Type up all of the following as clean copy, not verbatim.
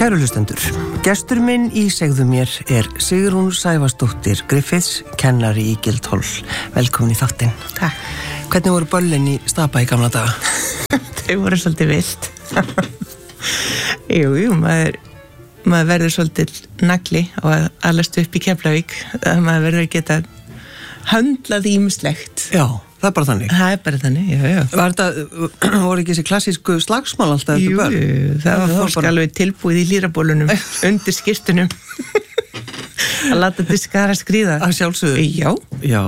Kæru hlustendur, gestur minn í Segðu mér Sigrún Sævarsdóttir Griffiths, kennari í Guildhall. Velkomin í þáttinn. Takk. Hvernig voru böllin í Stapa í gamla daga? Þau voru svolítið vilt. Jú, maður verður svolítið nagli á að alast upp í Keflavík. Maður verður að geta höndlað ýmislegt. Já, það bara þannig. Það bara þannig, já. Voru ekki þessi klassísku slagsmál alltaf eftir börn? Jú, það var fólk alveg tilbúið í lýrabólunum, undir skyrtunum. Að láta diskara skríða. Að sjálfsögðu? Já.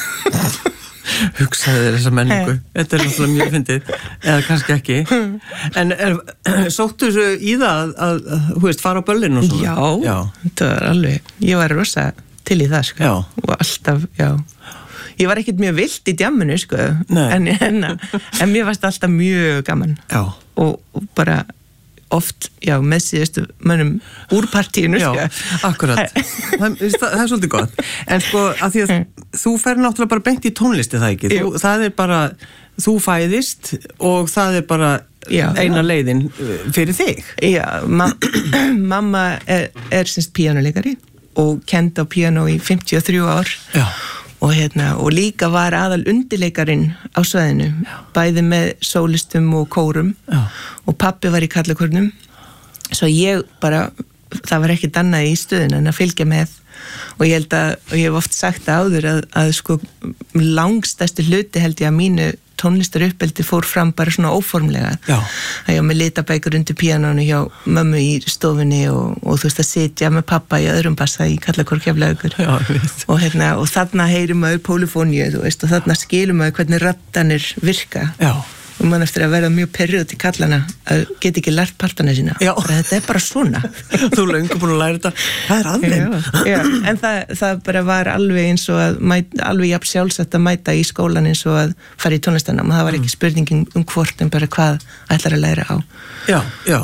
Hugsaðu þér þessa menningu. Þetta náttúrulega mjög fyndið, eða kannski ekki. En sóttu þú í það að þú veist, fara á böllin og svona? Já, þetta var alveg, ég var rosa til í það, sko. Já. Og alltaf, já. Ég var ekkert mjög vilt í djamminu, sko. En mér varst alltaf mjög gaman. Já. Og bara oft, já, með síðustu mönnum úr partíinu, sko. Já, akkurat. Það svolítið gott. En sko, að því að þú fer náttúrulega bara beint í tónlisti, það ekki? Það bara, þú fæðist og það bara eina leiðin fyrir þig. Já, mamma semst píanóleikari og kenndi á píanó í 53 ár. Já. Og líka var aðal undirleikarinn á svæðinu, bæði með sólistum og kórum. Já. Og pabbi var í karlakornum, svo ég bara, það var ekkert annað í stöðun en að fylgja með. Og ég held að, og ég hef oft sagt áður að sko langstæstu hluti held ég að mínu tónlistaruppeldi fór fram bara svona óformlega. Já. Að ég var með litabækur undir píanónu hjá mömmu í stofunni og þú veist að sitja með pappa í öðrum bassa í Karlakór Keflavíkur. Já, ég veit. Og þarna heyrir maður polifóníu, þú veist, og þarna skilur maður hvernig raddanir virka. Já. Og mann eftir að verða mjög perrið til kallana að geta ekki lært partana sína. Já. Þetta bara svona. Þú löngu búin að læra þetta. Það aðeim. Já, en það bara var alveg eins og að alveg jafn sjálfsagt að mæta í skólan eins og að fara í tónlistanám. Það var ekki spurningin hvort en bara hvað ætlar að læra á. Já.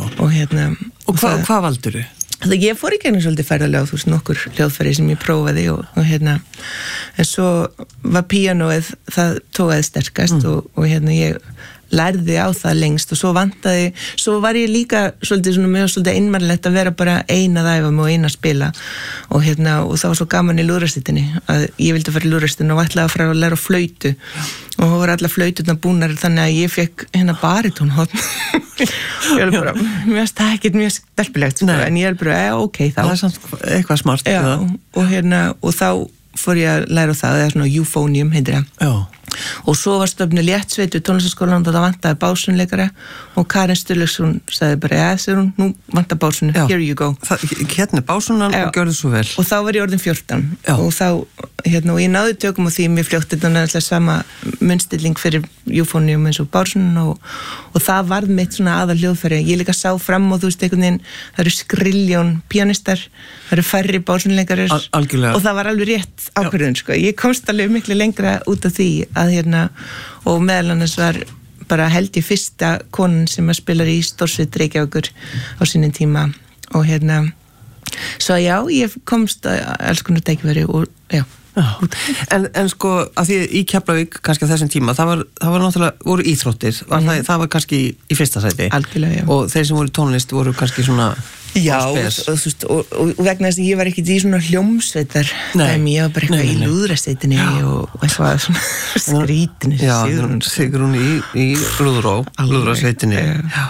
Og hvað valdirðu? Ég fór í gegnum svolítið ferðalega, þú veist, nokkur hljóðfæri sem ég prófaði en svo var píanóið, það tókaði sterkast og ég lærði á það lengst og svo var ég líka svolítið einmannlegt að vera bara ein að æfa mig og ein að spila og það var svo gaman í lúðrasveitinni að ég vildi fara í lúðrasveitinni og ætlaði að fara að læra flautu og það voru allar flaututna búnar þannig að ég fekk baritónhorn ég er bara, mér finnst það ekkert mjög stelpilegt en ég er bara, ok þá það er samt eitthvað smart og þá fór ég að læra á það, eða svona euphonium heitir það. Og svo var stofnuð léttsveit við tónlistaskólann og það vantaði básúnleikara og Karin Sturluson sagði bara, Sigrún, nú vantar básúnu, here you go. Hérna básúnan og gjörðu svo vel. Og þá var ég orðin 14 og þá, og ég náði tökum á því mér fljótt, þetta er alltaf sama munnstilling fyrir euphonium eins og básúnan og það varð mitt svona aðal hljóðfæri. Ég líka sá fram og þú veist einhvern veginn, það eru skriljón píanistar, það eru færri básúnleikarar og það var alveg rétt ákvörðun, sko. Ég komst alveg miklu lengra út af því að og meðal annars var bara held ég fyrsta konan sem að spila í Stórsveit Reykjavíkur á sínum tíma og svo já, ég komst að alls konar tækifæri og já. En sko, að því í Keflavík kannski á þessum tíma, það var náttúrulega, voru íþróttir, það var kannski í fyrsta sæti. Algjörlega, já. Og þeir sem voru í tónlist voru kannski svona já, og vegna þess að ég var ekkert í svona hljómsveitar dæmi, ég var bara eitthvað í lúðrasveitinni og eitthvað svona skrítinu Sigrún í lúðrasveitinni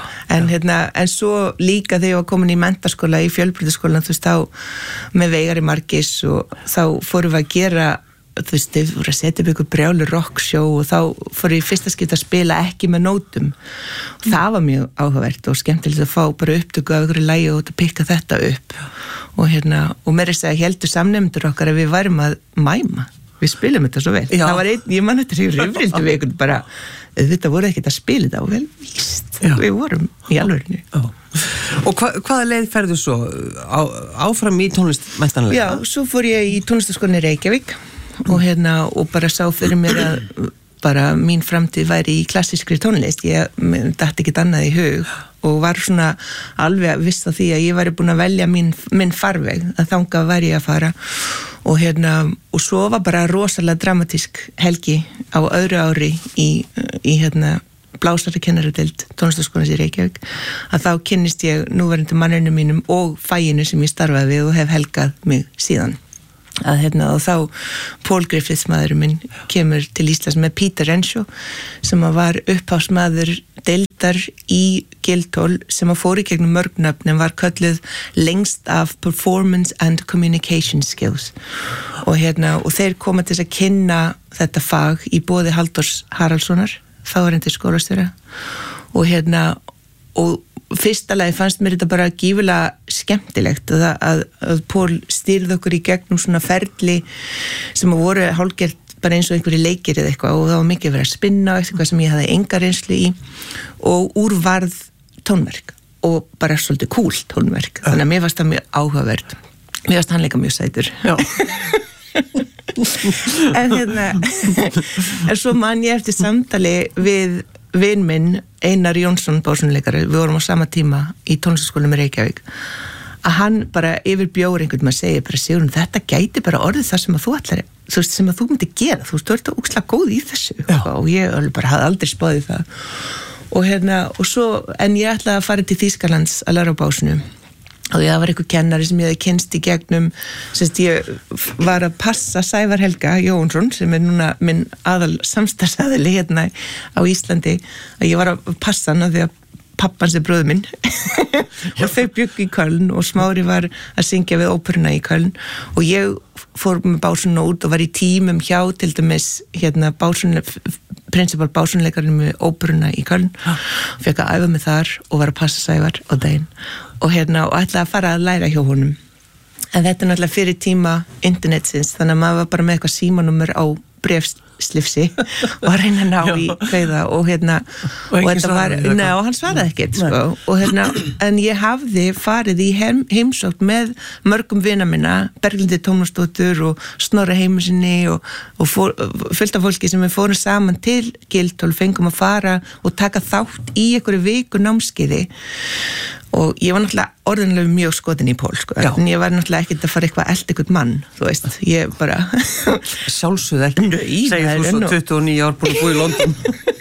en svo líka þegar ég var komin í menntaskóla í fjölbrautaskólann, þú veist, þá með Veigari Margis og þá fórum við að gera þú veist, þau voru að setja upp ykkur brjálu rockshow og þá fór ég fyrsta skipti að spila ekki með nótum og það var mjög áhugavert og skemmtilegt að fá bara upptöku af ykkur í lagi og að pikka þetta upp og mér að heldur samnefndur okkar að við værum að mæma, við spilum þetta svo vel. Það var ég man þetta sem rifrildi við ykkur bara, þetta voru ekkert að spila þetta og vel víst, við vorum í alvörinu. Og hvaða leið ferðu svo áfram í tónlistmenntanlega? Já, svo fór ég í tónlistaskólann í Reykjavík og bara sá fyrir mér að bara mín framtíð væri í klassískri tónlist, ég datt ekkert annað í hug og var svona alveg viss á því að ég væri búin að velja minn farveg, að þangað væri ég að fara og svo var bara rosalega dramatísk helgi á öðru ári í blásarakennaradeild tónlistarskólans í Reykjavík, að þá kynnist ég núverandi manninu mínum og faginu sem ég starfaði við og hef helgað mig síðan. Og þá Paul Griffiths maðurinn minn kemur til Íslands með Peter Renshaw sem var upphafsmaður deildar í Guildhall sem fór í gegnum mörg nöfn en var kölluð lengst af Performance and Communication Skills og þeir koma til þess að kynna þetta fag í boði Halldórs Haraldssonar, þáverandi skólastjóra og fyrsta lagi fannst mér þetta bara gífulega skemmtilegt að Paul stýrði okkur í gegnum svona ferli sem voru hálfgert bara eins og einhverju leikir eða eitthvað og það var mikið verið að spinna eitthvað sem ég hafði enga reynslu í og úr varð tónverk og bara svolítið cool tónverk þannig að mér fannst það mjög áhugavert mér fannst hann líka mjög sætur en svo man ég eftir samtali við vin minn Einar Jónsson básúnuleikari, við vorum á sama tíma í tónlistarskólanum í Reykjavík að hann bara yfir bjór einhvern maður segir bara Sigrún, þetta gæti bara orðið það sem að þú ætlar þú veist, sem að þú myndir gera, þú ert ógeðslega góð í þessu og ég bara hafði aldrei spáðið það og svo, en ég ætlaði að fara til Þýskalands að læra á básunu og það var einhver kennari sem ég hefði kynst í gegnum ég var að passa Sævar Helga Jónsson sem núna minn aðal samstarfsaðili á Íslandi að ég var að passa hana því að pappans bróður minn og þau bjuggu í Köln og Smári var að syngja við óperuna í Köln og ég fór með básuna út og var í tímum hjá til dæmis prinsipal básúnuleikarinn með óperuna í Köln fekk að æfa mig þar og var að passa Sævar á daginn og ætlaði að fara að læra hjá honum en þetta náttúrulega fyrir tíma internetsins þannig að maður var bara með eitthvað símanúmer á bréfslifsi og að reyna að ná í kveða og þetta var, og hann svaraði ekkert en ég hafði farið í heimsókn með mörgum vina minna, Berglindi Tómasdóttur og Snorra Heimusinni og fullt af fólki sem við fórum saman til Guildhall, fengum að fara og taka þátt í einhverju viku námskeiði og ég var náttúrulega orðinlega mjög skotin í Paul en ég var náttúrulega ekkert að fara eitthvað að elda eitthvað mann, þú veist, ég bara sjálfsögðu ekki segja þú svo 29 ár búin að búi í London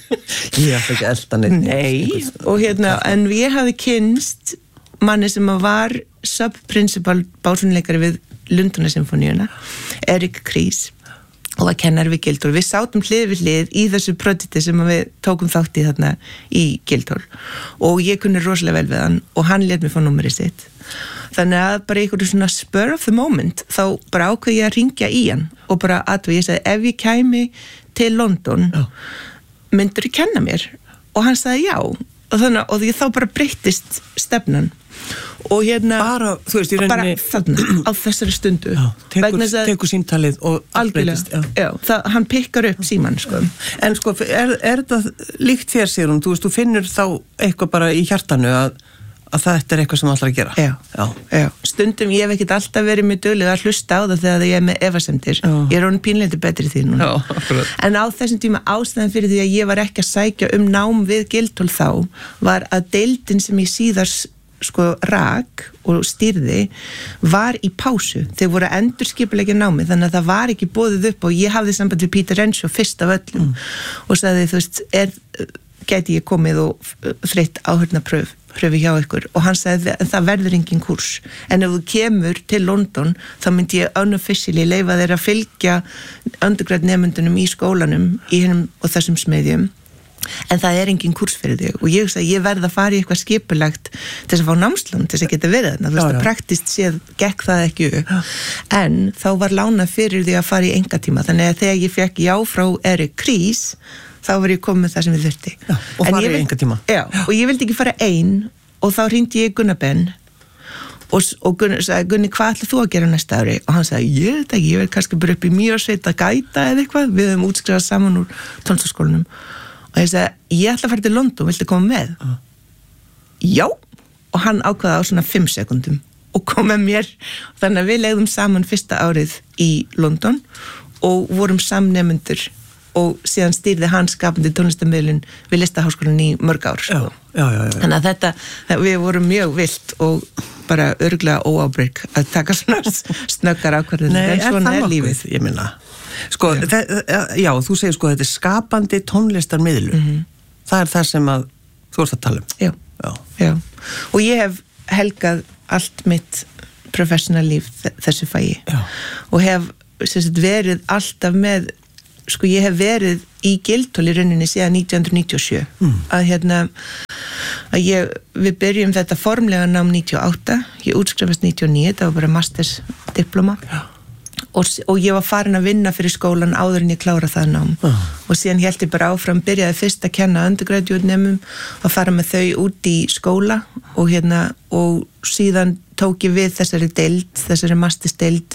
ég ætla ekki að elda neitt nei, og en ég hafði kynst manni sem var sub-principal básúnuleikari við Lundúnarsymfóníuna Erik Kries og var kennari við Guildhall. Við sátum hlið við hlið í þessu projekti sem við tókum þátt í þarna í Guildhall og ég kunni rosalega vel við hann og hann lét mér fá númerið sitt. Þannig að bara einhverju svona spur of the moment þá bara ákveð ég að ringja í hann og bara ég sagði ef ég kæmi til London myndur þú kenna mér? Og hann sagði já og því þá bara breyttist stefnan og bara, þú veist, í rauninni þarna, á þessari stundu tekur símtalið og algjörlega, hann pikkar upp síman en er það líkt þér Sigrún, þú veist, þú finnur þá eitthvað bara í hjartanu að þetta er eitthvað sem þú ætlar að gera já. Stundum ég hef ekkert alltaf verið mjög dugleg að hlusta á það þegar ég er með efasemdir ég er orðin pínleiti betri því núna en á þessum tíma ástæðan fyrir því að ég var ekki að sækja nám við Guildhall þá var að deildin sem ég síðar rak og stýrði var í pásu, þeir voru að endurskipuleggja námið þannig að það var ekki boðið upp og ég hafði samband við Peter Renshaw fyrst af öllum og sagði þú veist, gæti ég komið og þreytt áhörnaprófi hjá ykkur og hann sagði það verður engin kúrs en ef þú kemur til London þá myndi ég unofficially leyfa þeir að fylgja undergrad nemendunum í skólanum í hinum og þessum smiðjum en það er engin kúrs fyrir þig og ég sagði ég verð að fara í eitthvað skipulagt til þess að fá námslán til þess að geta verið þarna þú veist að praktist séð gekk það ekki en þá var lánað fyrir því að fara í engatíma þannig að þegar ég fekk já frá Erik Kries þá var ég komið með það sem ég þurfti og fara í engatíma og ég vildi ekki fara ein og þá hringdi ég Gunnar Ben og Gunni sagði, Gunni, hvað ætlar þú að gera næsta ári? Og hann sagði, ég veit ekki, ég verð kannski bara upp í Mýrarsveit að gæta eða eitthvað, við höfum útskrifað saman úr tónlistarskólanum og ég sagði, ég ætla að fara til London, viltu koma með? Já, og hann ákvaða á svona 5 sekundum og kom með mér, þannig að við legðum saman fyrsta árið í London og vorum samnemendur og síðan stýrði hann skapandi tónlistarmiðlun við Listaháskólann í mörg ár já. Þannig að þetta, við vorum mjög vilt og bara örugglega óábyrg að taka svona snöggar ákvarðanir en svona er lífið ég minna, já, þú segir þetta er skapandi tónlistarmiðlun það er það sem að þú ert að tala um. Já. Og ég hef helgað allt mitt professional líf þessu fagi. Já. Og hef verið alltaf með, sko ég hef verið í Guildhall í rauninni síðan 1997. Við byrjum þetta formlega nám 98, ég útskrifast 99, það var bara mastersdiploma. Já. Og ég var farin að vinna fyrir skólan áður en ég klára það nám. Og síðan hélt ég bara áfram, byrjaði fyrst að kenna undergraduate nemum og fara með þau út í skóla og síðan tók ég við þessari mastersdeild.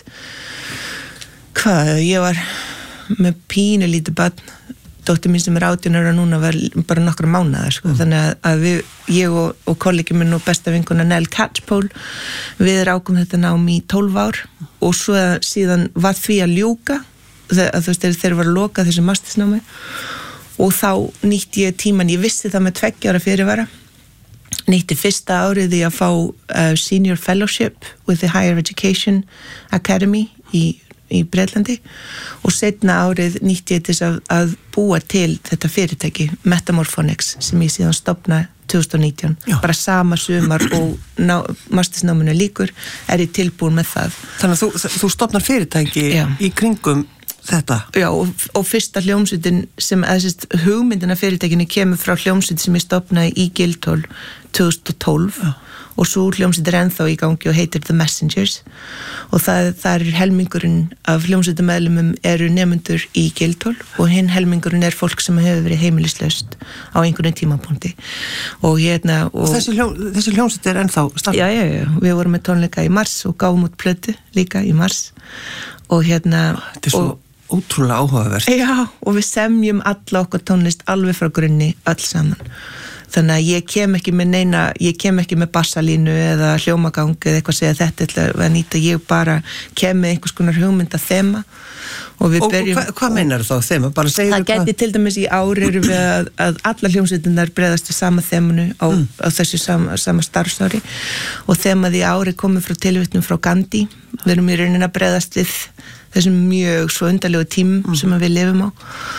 Ég var með pínu lítið barn, dóttir mín sem 18 ára núna var bara nokkra mánaðar, sko. Þannig að ég og kollegi minn og besta vinkona Nell Catchpole, við rákum þetta nám í 12 ár og svo síðan var því að ljúka, þeir var að loka þessu mastersnámi og þá nýtti ég tíman, ég vissi það með 2 ára fyrirvara, nýtti fyrsta árið í að fá Senior Fellowship with the Higher Education Academy í Breitlandi og seinna árið nýtti ég til að búa til þetta fyrirtæki Metamorphonics sem ég síðan stofnaði 2019. Já. Bara sama sumar og mastersnáminu líkur ég tilbúin með það. Þannig að þú stofnar fyrirtæki í kringum þetta? Já, og fyrsta hljómsveitin hugmyndina fyrirtækinu kemur frá hljómsveit sem ég stofnaði í Guildhall 2012. Já. Og svo hljómsveit ennþá í gangi og heitir The Messengers og það helmingurinn af hljómsveitamedlumum eru nemendur í Guildhall og hinn helmingurinn fólk sem hefur verið heimilislaust á einhvern tímapunkti og þessi hljómsveit ennþá starf? Já, við vorum með tónleika í mars og gáum út plötu líka í mars og þetta svo ótrúlega áhugavert. Já, og við semjum alla okkar tónlist alveg frá grunni öll saman. Þannig að ég kem ekki með bassalínu eða hljómagang eða eitthvað að segja þetta ætla að nýta, ég bara kem með einhvers konar hugmynda þema og við byrjum. Og hvað meinar þá þema? Það geti til dæmis í ári við að alla hljómsveitinnar bregðast við sama þemunu á þessu sama starfsári og þemað í ári komið frá tilvitnum frá Gandhi. Við erum í rauninni að bregðast við þessum mjög svo undarlegu tímum sem við lifum á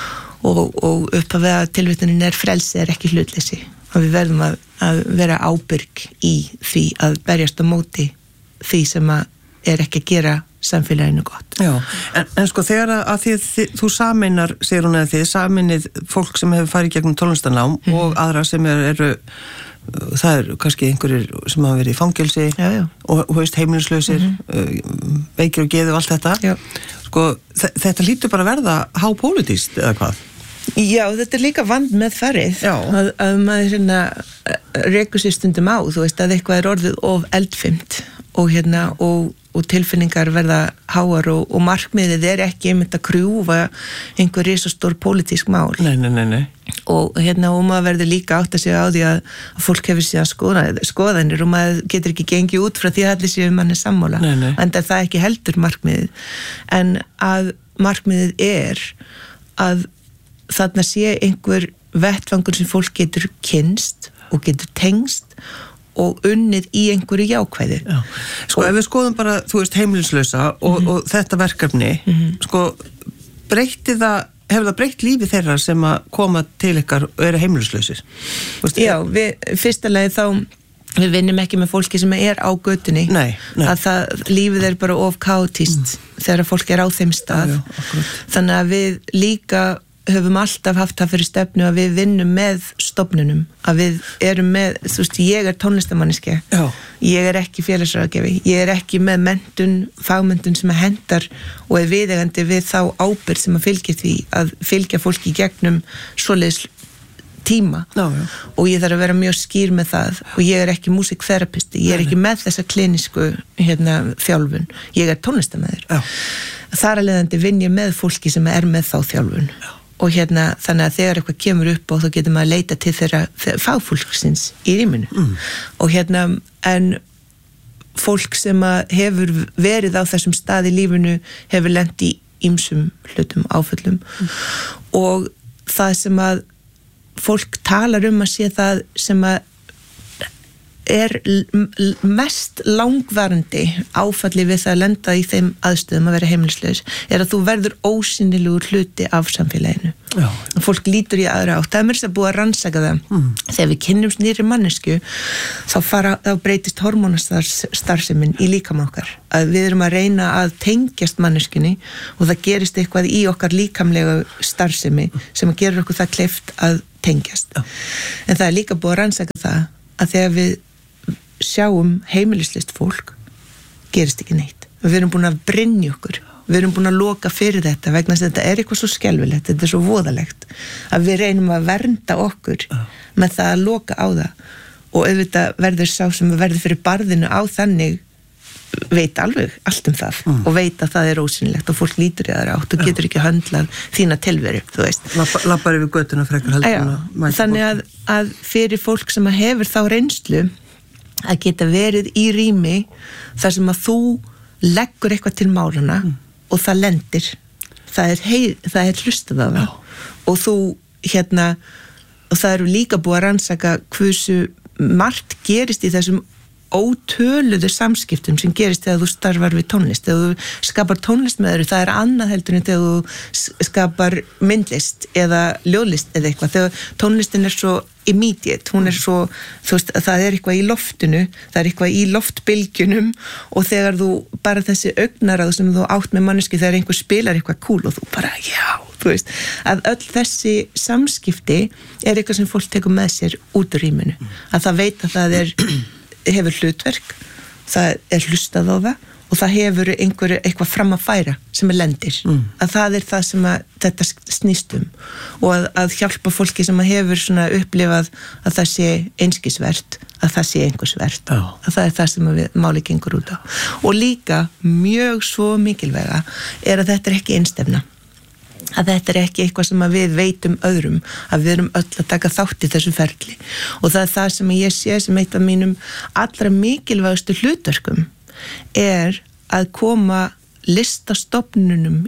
og upphafið að tilvitnunin frelsi ekki hlutleysi. Og við verðum að vera ábyrg í því að berjast á móti því sem ekki að gera samfélaginu gott. Já, en sko þegar að þú sameinar, segir hún að þið sameinið fólk sem hefur farið gegnum tónlistarnám og aðra sem eru það kannski einhverjir sem hafa verið í fangelsi og heimilislausir, veikir og geðu og allt þetta. Já. Sko þetta lítur bara að verða hápólitískt eða hvað? Já, þetta líka vand með farið að maður rekur sér stundum á, þú veist að eitthvað orðið of eldfimt og tilfinningar verða háar og markmiðið ekki einmitt að krjúfa einhver risastór pólitísk mál. Nei. Og maður verður líka átt að segja á því að fólk hefur síðan skoðanir og maður getur ekki gengið út frá því að allir séu manni sammála. En það ekki heldur markmiðið. En að markmiðið að þarna sé einhver vettvangur sem fólk getur kynst og getur tengst og unnið í einhverju jákvæði. Já. Sko ef við skoðum bara, þú veist, heimilislausa og þetta verkefni, sko hefur það breytt lífi þeirra sem að koma til ykkar og eru heimilislausir? Já, fyrsta lagi þá við vinnum ekki með fólki sem á götunni. Nei. Að lífið bara of kaotískt þegar fólk á þeim stað. Já, þannig að við líka höfum alltaf haft það fyrir stefnu að við vinnum með stofnunum, að við erum með, þú veist, ég tónlistamanniski, ég ekki félagsráðgjafi, ég ekki með fagmenntun sem hendar og viðeigandi við þá ábyrgð sem að fylgja því, að fylgja fólki í gegnum svoleiðis tíma og ég þarf að vera mjög skýr með það og ég ekki músikþerapisti, ég ekki með þessa klinísku þjálfun, ég tónlistamæður. Þar að leiðandi vinn ég með fólki sem með þá þjálfun. Og þannig að þegar eitthvað kemur upp og þá getur maður að leita til þeirra fagfólksins í rýminu. Og en fólk sem hefur verið á þessum stað í lífinu hefur lent í ýmsum hlutum, áföllum og það sem að fólk talar að sé það sem að mest langvarandi áfalli við það að lenda í þeim aðstöðum að vera heimilislaus að þú verður ósýnilegur hluti af samfélaginu. Já. Og fólk lítur í aðra átt. Það mér sem búið að rannsaka það. Þegar við kynnumst nýrri mannesku þá breytist hormónastarfsemin í líkama okkar. Að við erum að reyna að tengjast manneskunni og það gerist eitthvað í okkar líkamlega starfsemi sem að gera okkur það kleift að tengjast. Já. En það líka búið að rannsaka það að þegar við sjáum heimilislist fólk gerist ekki neitt. Við erum búin að brynja okkur. Við erum búin að loka fyrir þetta vegna þess að þetta eitthvað svo skelfilegt, þetta svo voðalegt að við reynum að vernda okkur með það að loka á það og auðvitað verður sá sem verður fyrir barðinu á þannig veit alveg allt það og veit að það ósýnilegt og fólk lítur í aðra átt og getur ekki höndlað þína tilveru, þú veist. Lappar yfir götuna frekar heldur. Þannig að fyrir fólk sem hefur þá reynslu að geta verið í rými þar sem að þú leggur eitthvað til málana og það lendir. Það er hlustað á það. Og þú, og það eru líka búið að rannsaka hversu margt gerist í þessum ótöluðu samskiptum sem gerist þegar þú starfar við tónlist. Þegar þú skapar tónlist með það er annað heldur en þegar þú skapar myndlist eða ljóðlist eða eitthvað. Þegar tónlistin er svo immediate, hún er svo, þú veist, það er eitthvað í loftinu, það er eitthvað í loftbylgjunum og þegar þú bara þessi augnaráð sem þú átt með manneski þegar einhver spilar eitthvað cool og þú bara, já, þú veist, að öll þessi samskipti er eitthvað sem fólk tekur með sér út úr rýminu. Að það veit að það hefur hlutverk, það er hlustað á það og það hefur eitthvað fram að færa sem lendir. Að það er það sem þetta snýst og að hjálpa fólki sem hefur svona upplifað að það sé einskisvert, að það sé einhversvert. Að það er það sem máli gengur út á. Og líka mjög svo mikilvæga að þetta er ekki einstefna. Að þetta er ekki eitthvað sem við veitum öðrum, að við erum öll að taka þátt í þessu ferli. Og það er það sem ég sé sem eitt af mínum allra mikilvægustu hlutverkum að koma listastofnunum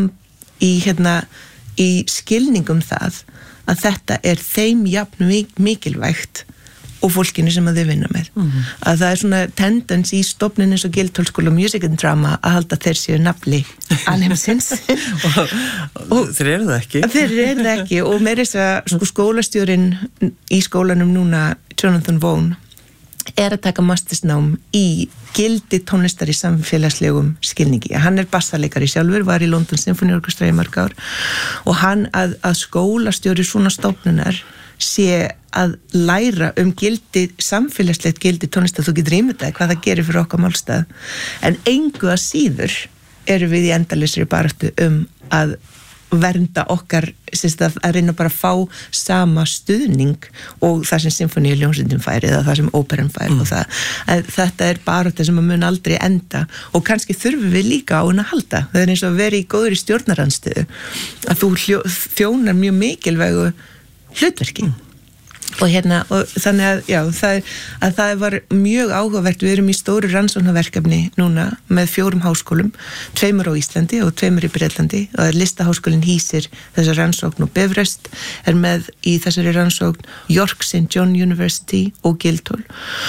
í skilningum það að þetta er þeim jafn mikilvægt og fólkinu sem að þau vinna með. Að það er svona tendens í stofnun eins og Guildhall Music and Drama að halda þeir séu nafli alheimsins. og þeir eru það ekki. Þeir eru það ekki og meira þess að skólastjórinn í skólanum núna, Jonathan Vaughan, að taka mastersnám í gildi tónlistar í samfélagslegum skilningi. Hann er bassaleikari sjálfur, var í London Symphony Orchestra í mörg ár og hann að skólastjóri svona stofnunar sé að læra gildi, samfélagslegt gildi tónlistar, þú getur ímyndað hvað það gerir fyrir okkar málstað. En engu að síður erum við í endalausri baráttu að vernda okkar, að reyna bara að fá sama stuðning og það sem symfóníuljónsveitin fær eða það sem óperan fær og það. Þetta er baráttu sem mun aldrei enda og kannski þurfum við líka á henni að halda. Það er eins og að vera í góðri stjórnarandstöðu að þú þjónar mjög mikilvægu hlutverki. Og þannig að það var mjög áhugavert. Við erum í stóru rannsóknarverkefni núna með 4 háskólum, 2 á Íslandi og 2 í Bretlandi og listaháskólinn hýsir þessa rannsókn og Bifröst er með í þessari rannsókn, York St. John University og Guildhall.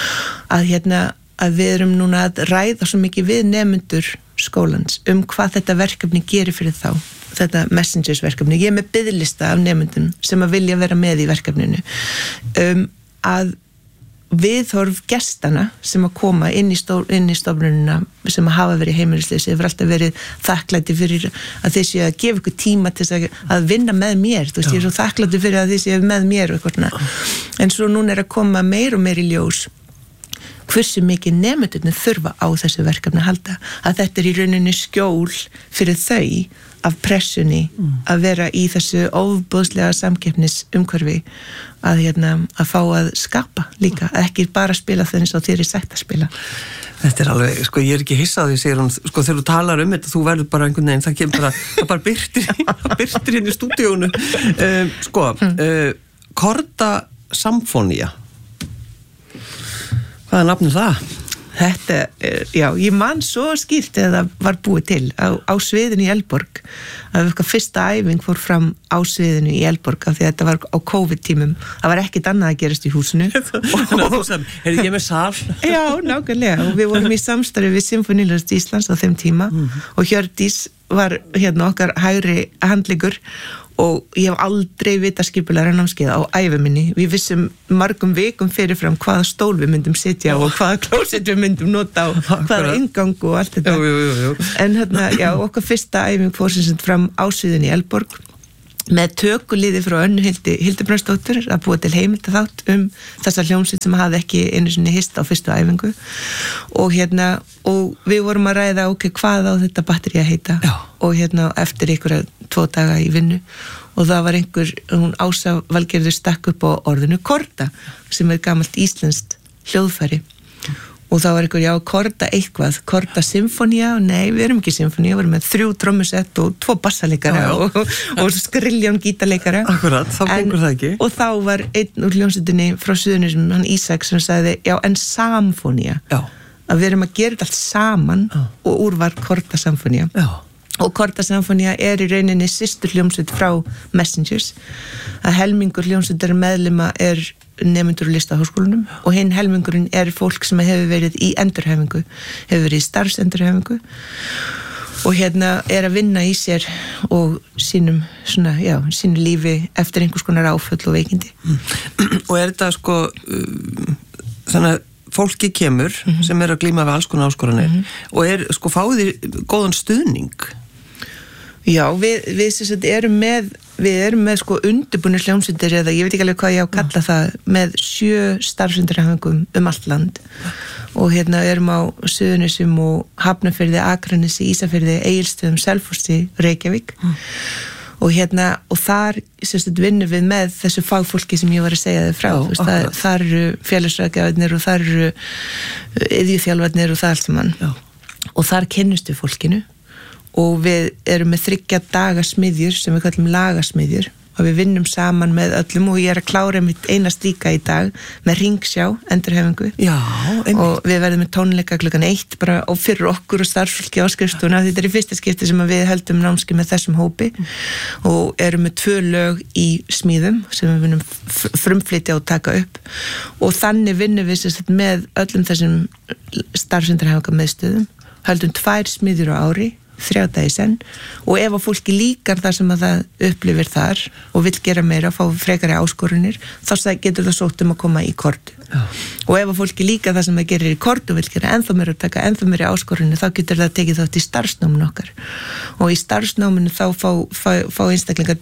Að við erum núna að ræða svo mikið við nemendur skólans hvað þetta verkefni gerir fyrir þá. Þetta Messengers verkefni. Ég er með biðlista af nemendum sem að vilja vera með í verkefninu. Að viðhorf gestana sem að koma inn í stofnunina sem að hafa verið heimilisleysi hefur alltaf verið þakklæti fyrir að þeir séu að gefa ykkur tíma til að vinna með mér. Þú veist, ég er svo þakklæti fyrir að þeir séu með mér og eitthvað. En svo núna er að koma meir og meir í ljós hversu mikið nemendurnir þurfa á þessu verkefni að halda. Að þetta er í rauninni skjól fyrir þau af pressunni að vera í þessu ofboðslega samkeppnisumhverfi að fá að skapa líka, ekki bara spila þess að þér er sagt að spila. Þetta er alveg, ég er ekki hissað því, segir hann, þegar þú talar þetta, þú verður bara einhvern veginn, það bara birtir hérna í stúdíónu. Korda Samfónía. Hvað er nafnið það? Þetta, já, ég man svo skýrt eða það var búið til á sviðinu í Eldborg að fyrsta æfing fór fram á sviðinu í Eldborg af því að þetta var á COVID-tímum það var ekkert annað að gerast í húsinu Þannig að þú sem, er ég með sal? Já, nákvæmlega og við vorum í samstarfi við Sinfóníuljónsveit Íslands á þeim tíma og Hjördís var okkar hægri handleggur og ég hef aldrei vitað skipulegra námskeið á ævi minni. Við vissum margum vikum fyrirfram hvaða stól við myndum sitja og hvaða klósett við myndum nota og hvaða inngang og allt þetta. Jú. En okkar fyrsta æfing fór sem fram á sviðinu í Eldborg með tökuliði frá Önnu Hildibrunnsdóttur að búa til heimildaþátt þessa hljómsveit sem hafði ekki einu sinni hist á fyrstu æfingu og við vorum að ræða hvað á þetta batteri að heita og eftir einhverja 2 daga í vinnu og það var hún Ása Valgerður stakk upp á orðinu korda sem gamalt íslenskt hljóðfæri og það var korda eitthvað, korda symfónía nei, við erum ekki symfónía, við erum með 3 trommusett og 2 bassaleikara og skriljón gítarleikara Akkurat, þá gengur það ekki og þá var einn úr hljómsveitinni frá suðunni sem hann Ísak sem sagði, en samfónía að við erum að gera þetta allt saman og úr var korda samfónía og korda samfónía í rauninni systur hljómsveit frá Messengers að helmingur hljómsveitar meðlima nemendur úr Listaháskólanum og hinn helmingurinn fólk sem hefur verið í endurhæfingu, hefur verið í starfsendurhæfingu og að vinna í sér og sínu lífi eftir einhvers konar áföll og veikindi. Og þetta þannig að fólki kemur sem að glíma við alls konar áskoranir og fáið þið góðan stuðning? Já, við erum með undirbúnir hljómsveitir eða ég veit ekki alveg hvað ég á að kalla það með 7 starfsendurhæfingum allt land og erum á Suðurnesjum og Hafnarfirði, Akranesi, Ísafirði, Egilsstöðum, Selfossi, Reykjavík og þar vinnum við með þessu fagfólki sem ég var að segja þið frá þar eru félagsráðgjafarnir og þar eru iðjuþjálfarnir og það allt saman og þar kynnumst við fólkinu og við erum með 3 daga smiðjur sem við kallum lagasmiðjur og við vinnum saman með öllum og ég er að klára mitt eina slíka í dag með Ringsjá, endurhæfingu og við verðum með tónleika klukkan 1 bara og fyrir okkur og starfsfólki á skrifstofuna þetta í fyrsta skipti sem við heldum námskeið með þessum hópi og erum með 2 lög í smíðum sem við vinnum frumflytja og taka upp og þannig vinnum við með öllum þessum starfsendurhæfinga meðstöðum höldum 2 smiðjur á ári 3 daga í senn og ef að fólki líkar það sem að það upplifir þar og vill gera meira, fá frekari áskorunir þá getur það sótt að koma í kortu og ef að fólki líkar það sem það gerir í kortu og vill gera ennþá meira og taka ennþá meira áskorunir þá getur það tekið þátt í starfsnáminu okkar og í starfsnáminu þá fá einstaklingar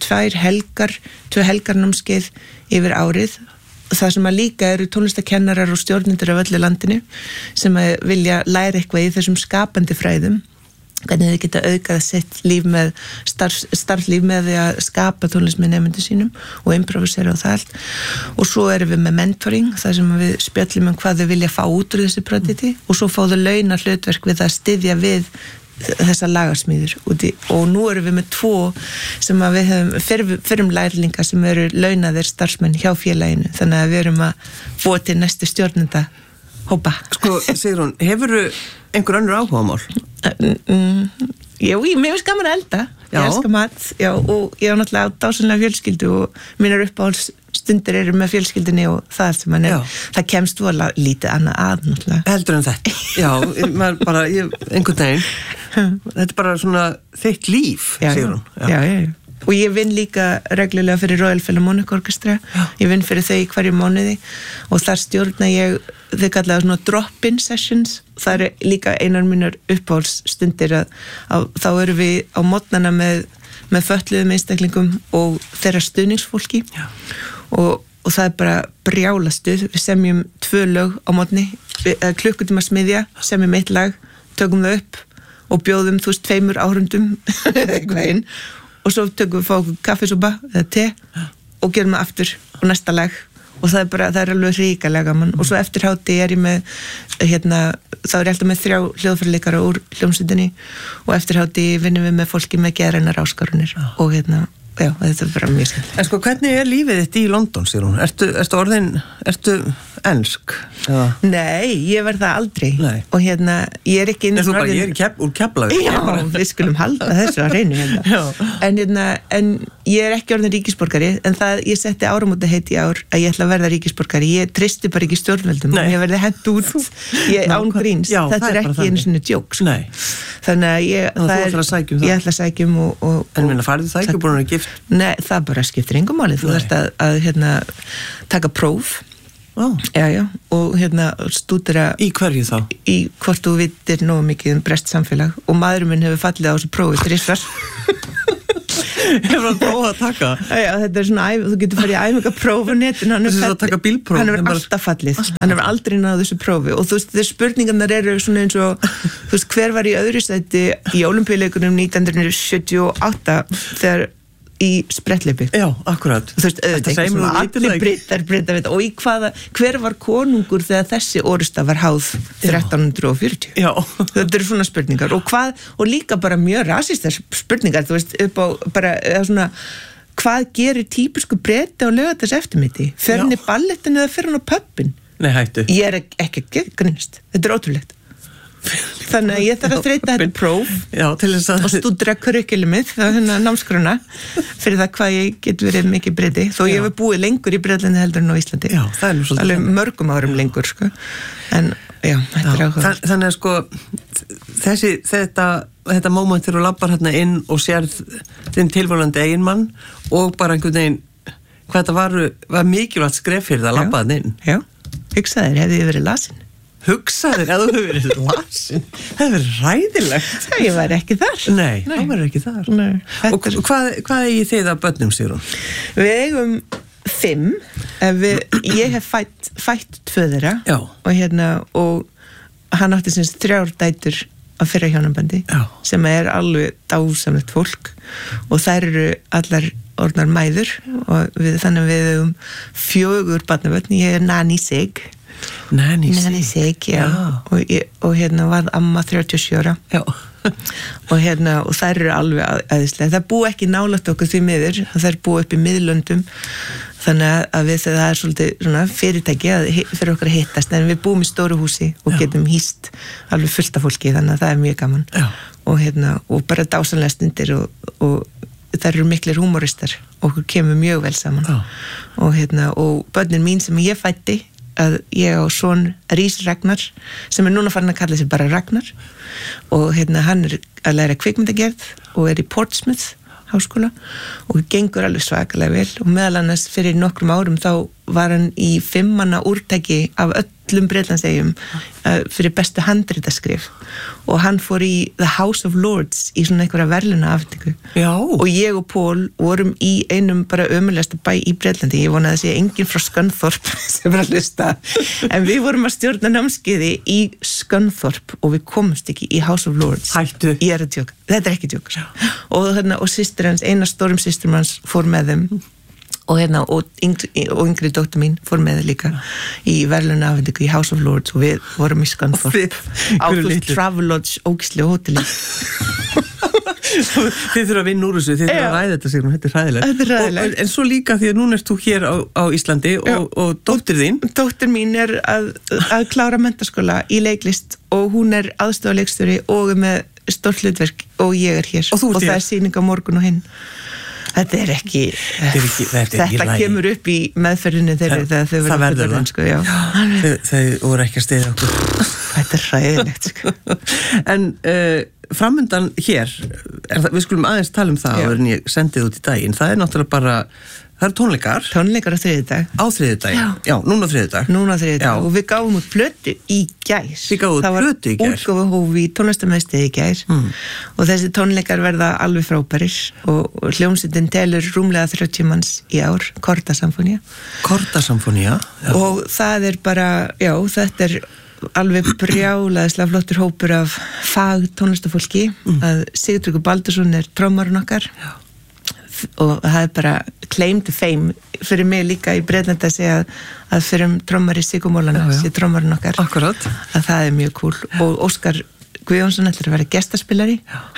2 helgarnámskeið yfir árið það sem að líka eru tónlistakennarar og stjórnendur af öllu landinu sem að vilja læra eitthvað í þessum skapandi fræðum hvernig þið geta aukað sitt líf með starflíf með því að skapa tónlist með nemyndu sínum og improvisera og það allt og svo erum við með mentoring þar sem við spjöllum hvað þau vilja fá út úr þessu projekti og svo fá þau launa hlutverk við að styðja við þessar lagarsmíður og nú erum við með 2 sem að við höfum fyrrum lærlinga sem eru launaðir starfsmenn hjá félaginu þannig að við erum að búa til næstu stjórnenda hópa. Sigrún, hefurðu einhver önnur áhugamál? Já, mér finnst gaman að elda ég elska mat, og ég á náttúrulega dásamlega fjölskyldu og mínar uppáhaldsstundir eru með fjölskyldunni og það allt sem það kemst vola lítið annað að náttúrulega. Heldur en þetta? Já, maður bara, einhvern veginn þetta er bara svona þitt líf, Sigrún. Já. Og ég vinn líka reglulega fyrir Royal Philharmonic Orchestra. Ég vinn fyrir þau í hverju mánuði og þar stjórna ég, þau kallaða svona drop-in sessions. Það líka einar mínar uppáhaldsstundir að þá erum við á mótnana með fötluðum einstaklingum og þeirra stuðningsfólki og það er bara brjála stuð. Við semjum 2 lög á mótni, klukkutíma smiðja, semjum 1 lag, tökum það upp og bjóðum 2 áhorfendum eitthvað inn og svo tökum við fá okkur kaffisúpa eða te og gerum það aftur og næsta lag og það er alveg hrikalega gaman og svo eftir hátti er ég með þá er ég alltaf með 3 hljóðfæraleikara úr hljómsveitinni og eftir hátti vinnum við með fólki með geðrænar áskorunir og þetta bara mjög skemmt. En sko, hvernig lífið þitt í London, Sigrún? Ertu ensk? Eða? Nei, ég verð það aldrei. Nei. Og ég ekki inn ég úr Keflavík. Já, við skulum halda þessu að reynu en ég ekki orðin ríkisborgari, en ég setti áramótaheit í ár að ég ætla að verða ríkisborgari. Ég treysti bara ekki stjórnvöldum. Ég verði hent út án gríns. Þetta ekki einu svona djók. Þannig að ég ætla að sækjum En minna, farið það ekki búin að gift? Nei, það bara skiptir engum máli. Þú þarft að taka próf. Já, og stúdera í hverju þá? Í hvort þú vitir nógu mikið breskt samfélag, og maðurinn minn hefur fallið á þessu prófi 3 svar. Hefur hann prófað að taka? Já, þetta svona, þú getur farið í æfingapróf á netinu. Þú veist að taka bílpróf? Hann hefur alltaf fallið. Hann hefur aldrei náð þessu prófi, og þú veist, þeir spurningarnar eru svona eins og, þú veist, hver var í öðru sæti í Ólympíuleikunum 1978 þegar í spretthlaupi. Já, akkurat. Þú veist, allir Britar veit, og hver var konungur þegar þessi orusta var háð 1340? Já. Þetta eru svona spurningar, og líka bara mjög rasistar spurningar, þú veist, upp á bara, svona, hvað gerir típisku Breti á laugardags eftirmiddag? Fer hann í ballettinu eða fer hann á pubin? Nei, hættu. Ég ekki grínast, þetta er ótrúlegt. Þannig að ég þarf að þreita þetta próf og stúdra curriculumið, námskrona, fyrir það hvað ég get verið mikið Breti, þó ég hef búið lengur í Bretlandi heldur en á Íslandi. Já, það er nú svolítið. Alveg mörgum árum lengur, sko. En já, þetta er áhuga. Þannig að sko, þetta moment þegar þú labbar hérna inn og sérð þinn tilvonandi eiginmann og bara einhvern veginn, hvað þetta var mikilvægt skref fyrir það að labba þarna inn. Já, hugsaðir, hefði ég verið lasin. Hugsaðir að þú hefur verið lasin? Það hefur verið ræðilegt. Ég var ekki þar. Nei, það var ekki þar. Nei. Og hvað eigið þið af börnum, Sigrún? Við eigum 5. Ég hef fætt 2 þeirra. Já. Og hann átti sem 3 dætur á fyrra hjónabandi, sem alveg dásamlegt fólk, og þær eru allar orðnar mæður, og þannig við eigum 4 barnabörn. Ég nanny sig. Nanny sig, já. Og var amma 37 ára. Já. Og þær eru alveg æðislega. Það búi ekki nálægt okkur því miður, þær búi upp í miðlöndum, þannig að það er svolítið svona fyrirtæki fyrir okkur að hittast, en við búum í stóru húsi og getum hýst alveg fullt af fólki, þannig að það er mjög gaman. Og bara dásamlega stundir, og þær eru miklir húmoristar, og okkur kemur mjög vel saman. Og börnin mín sem ég fætti, að ég á son Rís Ragnar, sem núna farin að kalla sig bara Ragnar, og hann að læra kvikmyndagerð og í Portsmouth háskóla, og gengur alveg svakalega vel, og meðal annars fyrir nokkrum árum þá var hann í 5 manna úrtaki af öllum Bretlandseyjum fyrir bestu handritaskrif, og hann fór í The House of Lords í svona einhverja verðlaunaafhendingu. Já. Og ég og Pól vorum í einum bara ömurlegasta bæ í Bretlandi. Ég vonaði að sé enginn frá Scunthorpe sem var að hlusta, en við vorum að stjórna námskeiði í Scunthorpe og við komumst ekki í House of Lords. Hættu. Ég að djóka. Þetta er ekki djók. Og systir hans, eina stórum systir hans fór með þeim, og yngri dóttir mín fór með líka í verðlaunaafhendingu í House of Lords, og við vorum í Scunthorpe á Travelodge ógislega hóteli. Þið þurfa að vinna úr þessu, þið þurfa að ræða þetta, Sigrún, þetta er hræðilegt. En svo líka því að núna ert þú hér á Íslandi og dóttir þín? Dóttir mín er að klára menntaskóla í leiklist, og hún er aðstofaleikstjóri og með stórt hlutverk, og ég er hér, og það er sýning á morgun og hinn. Þetta er ekki, þetta kemur upp í meðferðinu þegar þau verður fullorðin, sko, já. Þau voru ekki að stiða okkur. Þetta er hræðilegt, sko. En framundan hér, við skulum aðeins tala um það áður en ég sendið út í daginn, það er náttúrulega bara, það eru tónleikar. Tónleikar á þriðjudag. Á þriðjudag, já, núna á þriðjudag. Núna á þriðjudag, og við gáum út plötu í gær. Við gáum út plötu í gær. Það var útgáfuhóf í tónlistarmiðstöð í gær, og þessi tónleikar verða alveg frábærir, og hljómsveitin telur rúmlega 30 manns í ár, Kordasamfónía. Kordasamfónía, já. Og það er bara, já, þetta er alveg brjálaðislega flottur hópur af tónlistafólki, að Sigtryggur Baldursson er trommarinn okkar, og það er bara claim to fame fyrir mig líka í Bretlandi að segja að fyrir trommari Sigurmólana sé trommarinn okkar. Akkurat. Að það er mjög cool, og Óskar Guðjónsson ætlar að vera gestaspilari, hann er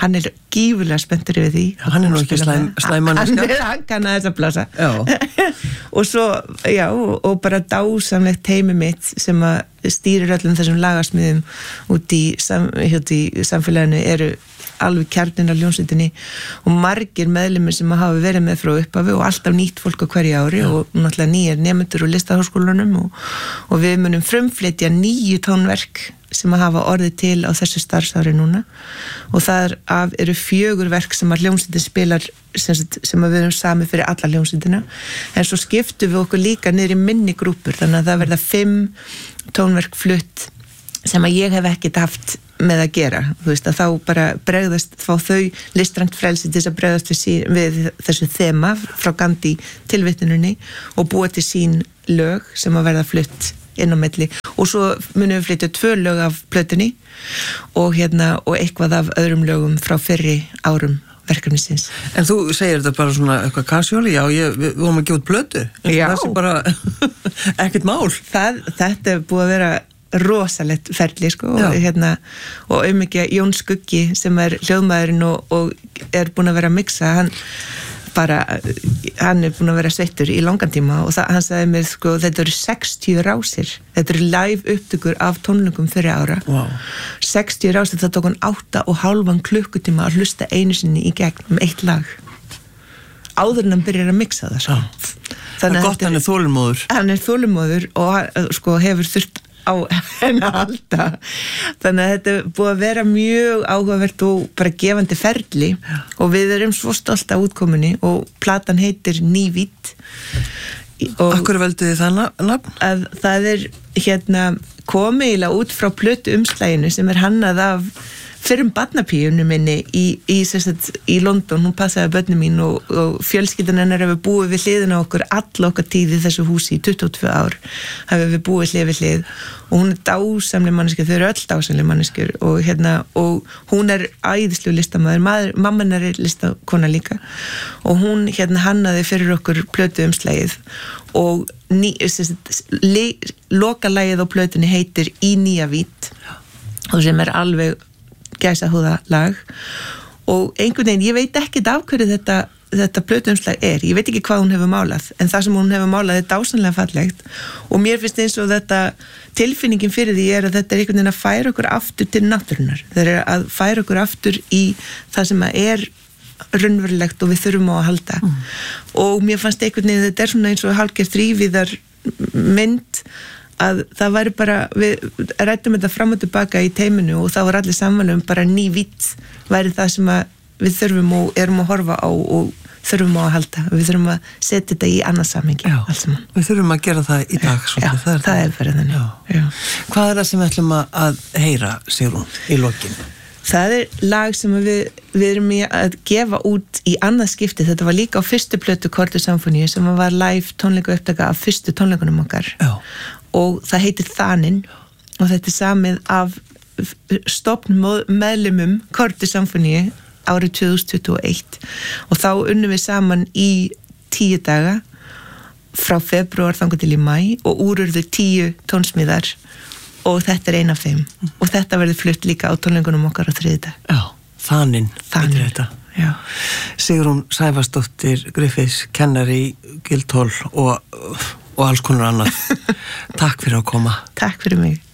gífurlega spenntur yfir því. Hann nú ekki slæmanniska. Hann kann að þess að blasa. Og svo, og bara dásamlegt teimi mitt sem að stýrir öllum þessum lagasmiðum út í samfélaginu eru alveg kjarnin af hljómsveitinni og margir meðlimir sem hafa verið með frá upphafi og alltaf nýtt fólk á hverju ári og náttúrulega nýjar nemendur úr listaháskólanum og við munum frumflytja 9 tónverk sem að hafa orðið til á þessu starfsári núna og það eru 4 verk sem að hljómsveitin spilar sem að við erum sami fyrir alla hljómsveitina en svo skiptum við okkur líka niður í minni grúpur þannig að það verða 5 tónverk flutt sem að ég hef ekkert haft með að gera, þú veist, að þá bara bregðast, fá þau listrænt frelsi til þess að bregðast við þessu þema frá Gandhi tilvitnuninni og búa til sín lög sem að verða flutt inn á milli og svo munum við flytja 2 lög af plötunni og eitthvað af öðrum lögum frá fyrri árum verkefnisins. En þú segir þetta bara svona eitthvað casually, við vorum að gefa út plötu, það sé bara ekkert mál. Þetta er búið að vera rosalegt ferli og ekki Jón Skuggi sem er hljóðmaðurinn og er búin að vera að mixa hann er búin að vera sveittur í langan tíma og hann sagði mér þetta eru 60 rásir þetta eru live upptökur af tónleikum fyrir ára 60 rásir, það tók hann 8,5 klukkutíma að hlusta einu sinni í gegn 1 lag áður en hann byrjar að mixa það það er gott, hann er þolinmóður og hefur þurft á henni að halda þannig að þetta er búið að vera mjög áhugavert og bara gefandi ferli og við erum svo stolt af útkomunni og platan heitir Nývít Akkur veldu þið það nafn? Að það er komið eiginlega út frá plötu umslaginu sem er hannað af fyrrum barnapíunum minni í London, hún passaði börnum mín og fjölskyldan hennar hefur búið við hliðina okkur alla okkar tíð í þessu húsi í 22 ár hefur við búið hlið við hlið og hún er dásamleg manneskja, þau eru öll dásamleg manneskjur og hún er æðislegur listamaður, mamman er listakona líka og hún hannaði fyrir okkur plötu umslagið og lokalagið á plötunni heitir Í nýja vít og sem er alveg gæsahúða lag og einhvern veginn, ég veit ekkert af hverju þetta plötuumslag ég veit ekki hvað hún hefur málað en það sem hún hefur málað er dásamlega fallegt og mér finnst eins og þetta tilfinningin fyrir því að þetta er einhvern veginn að færa okkur aftur til náttúrunnar það er að færa okkur aftur í það sem er raunverulegt og við þurfum á að halda og mér fannst einhvern veginn þetta er svona eins og hálfgerð þrívíðar mynd að það væri bara, við rættum þetta fram og tilbaka í teiminu og þá var allir sammála bara ný vít væri það sem við þurfum og erum að horfa á og þurfum á að halda við þurfum að setja þetta í annað samhengi við þurfum að gera það í dag það er verið þannig Hvað er það sem við ætlum að heyra, Sigrún, í lokinu? Það er lag sem við erum að gefa út í annað skipti, þetta var líka á fyrstu plötu Korter Symphony sem var live tónleika upptaka af fyrstu tónleikunum okkar og það heitir Þaninn og þetta er samið af stofnmeðlimum Korter Symphony árið 2021 og þá unnum við saman í 10 daga frá febrúar þangað til í maí og úrurðu 10 tónsmíðar og þetta er ein af þeim og þetta verður flutt líka á tónleikunum okkar á þriðjudag. Þaninn. Sigrún Sævarsdóttir Griffiths, kennari í Guildhall og alls konar annað. Takk fyrir að koma. Takk fyrir mig.